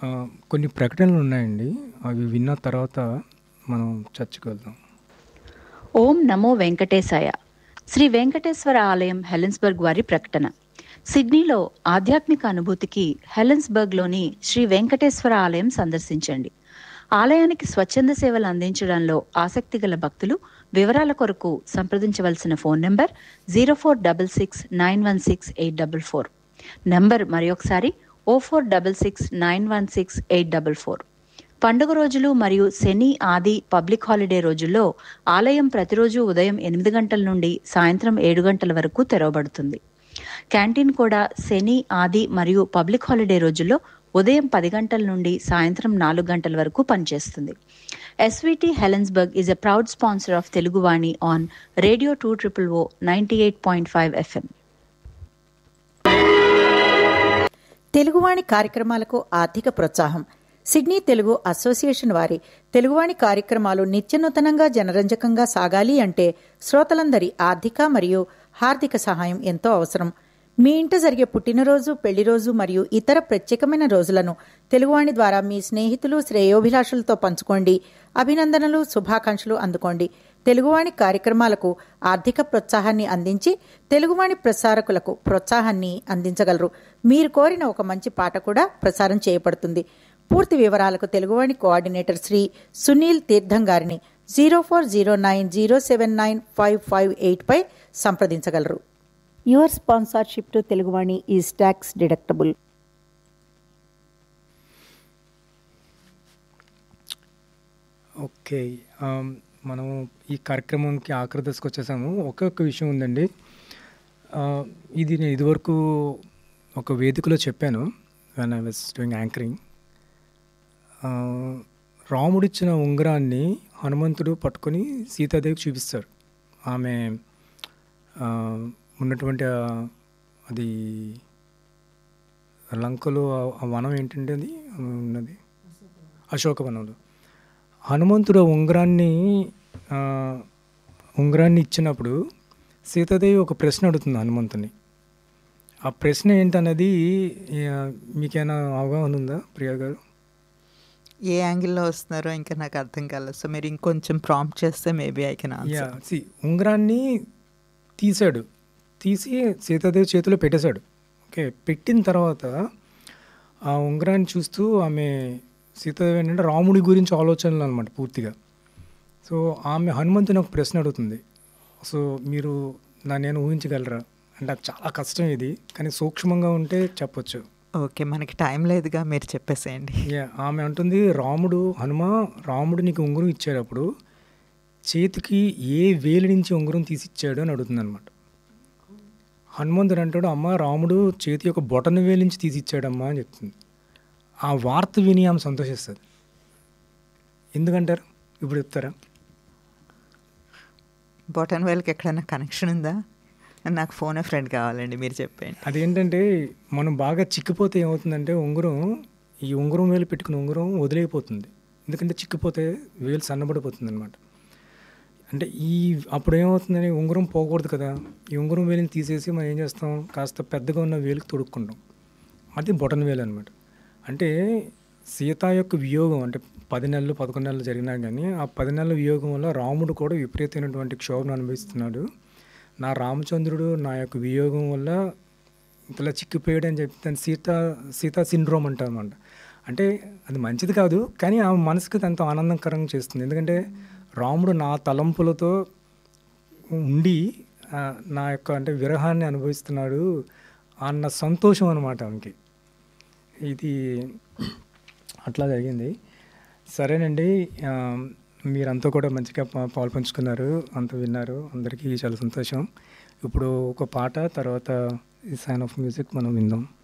కొన్ని ప్రకటనలు ఉన్నాయండి. అవి విన్న తర్వాత మనం చర్చకు వెళ్దాం. ఓం నమో వెంకటేశాయ. శ్రీ వెంకటేశ్వర ఆలయం హెలెన్స్బర్గ్ వారి ప్రకటన. సిడ్నీలో ఆధ్యాత్మిక అనుభూతికి హెలెన్స్బర్గ్లోని శ్రీ వెంకటేశ్వర ఆలయం సందర్శించండి. ఆలయానికి స్వచ్ఛంద సేవలు అందించడంలో ఆసక్తి గల భక్తులు వివరాల కొరకు సంప్రదించవలసిన ఫోన్ నంబర్ 0466916844. నంబర్ మరొకసారి 0466916844. పండుగ రోజులు మరియు శని, ఆది, పబ్లిక్ హాలిడే రోజుల్లో ఆలయం ప్రతిరోజు ఉదయం 8 గంటల నుండి సాయంత్రం 7 గంటల వరకు తెరవబడుతుంది. క్యాంటీన్ కూడా శని, ఆది మరియు పబ్లిక్ హాలిడే రోజుల్లో ఉదయం 10 గంటల నుండి సాయంత్రం 4 గంటల వరకు పనిచేస్తుంది. SVT Helensburgh is a proud sponsor of Teluguvani on Radio 200 98.5 FM. Teluguvani కార్యక్రమాలకు ఆర్థిక ప్రోత్సాహం. సిడ్నీ తెలుగు అసోసియేషన్ వారి తెలుగువాణి కార్యక్రమాలు నిత్యనూతనంగా జనరంజకంగా సాగాలి అంటే శ్రోతలందరి ఆర్థిక మరియు హార్దిక సహాయం ఎంతో అవసరం. మీ ఇంట జరిగే పుట్టినరోజు, పెళ్లిరోజు మరియు ఇతర ప్రత్యేకమైన రోజులను తెలుగువాణి ద్వారా మీ స్నేహితులు, శ్రేయోభిలాషులతో పంచుకోండి. అభినందనలు, శుభాకాంక్షలు అందుకోండి. తెలుగువాణి కార్యక్రమాలకు ఆర్థిక ప్రోత్సాహాన్ని అందించి తెలుగువాణి ప్రసారకులకు ప్రోత్సాహాన్ని అందించగలరు. మీరు కోరిన ఒక మంచి పాట కూడా ప్రసారం చేయబడుతుంది. పూర్తి వివరాలకు తెలుగువాణి కోఆర్డినేటర్ శ్రీ సునీల్ తీర్థం గారిని 0409079558 పై సంప్రదించగలరు. Your sponsorship to Teluguvani is tax deductible. Okay, మనం ఈ కార్యక్రమానికి ఆఖరి దశకు వచ్చేసాము. ఒక్కొక్క విషయం ఉందండి. ఇది నేను ఇదివరకు ఒక వేదికలో చెప్పాను, when I was doing anchoring. రాముడిచ్చిన ఉంగరాన్ని హనుమంతుడు పట్టుకొని సీతాదేవికి చూపిస్తారు. ఆమె ఉన్నటువంటి అది లంకలో ఆ వనం ఏంటంటే అది ఉన్నది అశోకవనంలో. హనుమంతుడు ఉంగరాన్ని ఇచ్చినప్పుడు సీతాదేవి ఒక ప్రశ్న అడుగుతుంది హనుమంతుని. ఆ ప్రశ్న ఏంటన్నది మీకేమైనా అవగాహన ఉందా ప్రియా గారు? ఏ యాంగిల్లో వస్తున్నారో ఇంకా నాకు అర్థం కాలేదు. సో మీరు ఇంకొంచెం ప్రాంప్ట్ చేస్తే మేబీ ఐ కెన్ ఆన్సర్. ఉంగరాన్ని తీసి సీతాదేవి చేతిలో పెట్టేశాడు. ఓకే, పెట్టిన తర్వాత ఆ ఉంగరాన్ని చూస్తూ ఆమె సీతాదేవి ఏంటంటే రాముడి గురించి ఆలోచనలు అనమాట పూర్తిగా. సో ఆమె హనుమంతుని ఒక ప్రశ్న అడుగుతుంది. సో మీరు నేను ఊహించగలరా అంటే అది చాలా కష్టం ఇది, కానీ సూక్ష్మంగా ఉంటే చెప్పొచ్చు. ఓకే, మనకి టైం లేదుగా, మీరు చెప్పేసేయండి. ఆమె అంటుంది, రాముడు నీకు ఉంగరం ఇచ్చేటప్పుడు చేతికి ఏ వేలు నుంచి ఉంగరం తీసిచ్చాడు అని అడుగుతుంది అనమాట. హనుమంతుడు అంటాడు, అమ్మ రాముడు చేతి యొక్క బొటన వేలు నుంచి తీసిచ్చాడమ్మా అని చెప్తుంది. ఆ వార్త విని ఆమె సంతోషిస్తుంది. ఎందుకంటారు ఇప్పుడు చెప్తారా? బొటన్ వేల్కి ఎక్కడైనా కనెక్షన్ ఉందా? నాకు ఫోన్ ఫ్రెండ్ కావాలండి, మీరు చెప్పండి. అదేంటంటే మనం బాగా చిక్కిపోతే ఏమవుతుందంటే ఈ ఉంగరం వేలు పెట్టుకున్న ఉంగరం వదిలేకపోతుంది. ఎందుకంటే చిక్కిపోతే వేలు సన్నబడిపోతుంది అనమాట. అంటే అప్పుడు ఏమవుతుందని ఉంగరం పోకూడదు కదా, ఈ ఉంగరం వేలుని తీసేసి మనం ఏం చేస్తాం, కాస్త పెద్దగా ఉన్న వేలుకి తొడుక్కుంటాం. అది బొటన వేలు అనమాట. అంటే సీత యొక్క వియోగం అంటే 10 నెలలు 11 నెలలు జరిగినా కానీ ఆ 10 నెలల వియోగం వల్ల రాముడు కూడా విపరీతమైనటువంటి క్షోభను అనుభవిస్తున్నాడు. నా రామచంద్రుడు నా యొక్క వియోగం వల్ల ఇంతలా చిక్కిపోయాడు అని చెప్పి దాన్ని సీతా సిండ్రోమ్ అంటారన్నమాట. అంటే అది మంచిది కాదు, కానీ ఆ మనసుకి ఎంతో ఆనందకరంగా చేస్తుంది. ఎందుకంటే రాముడు నా తలంపులతో ఉండి నా యొక్క అంటే విరహాన్ని అనుభవిస్తున్నాడు అన్న సంతోషం అనమాట ఆమెకి. ఇది అట్లా జరిగింది. సరేనండి, మీరంతా కూడా మంచిగా పాల్పంచుకున్నారు, అంత విన్నారు, అందరికీ చాలా సంతోషం. ఇప్పుడు ఒక పాట, తర్వాత ఈ సైన్ ఆఫ్ మ్యూజిక్ మనం విందాం.